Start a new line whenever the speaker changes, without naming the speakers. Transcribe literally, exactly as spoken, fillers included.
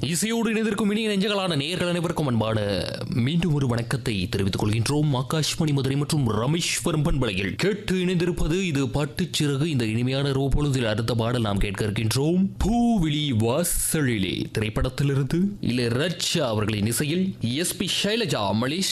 இசையோடு இணைந்திருக்கும் இனிய நெஞ்சங்களான நேயர்கள் அனைவருக்கும் அன்பான மீண்டும் ஒரு வணக்கத்தை தெரிவித்துக் கொள்கின்றோம். ஆகாஷ்மணி மதுரை மற்றும் ரமேஸ்வரம் பண்பலையில் கேட்டு இணைந்திருப்பது இது பட்டுச்சிறகு. இந்த இனிமையான ரோபொழுதில் அடுத்த பாடல் நாம் கேட்க இருக்கின்றோம். பூவிழி வாசலிலே திரைப்படத்திலிருந்து இளையராஜா அவர்களின் இசையில் எஸ் பி சைலஜா, மலேசியா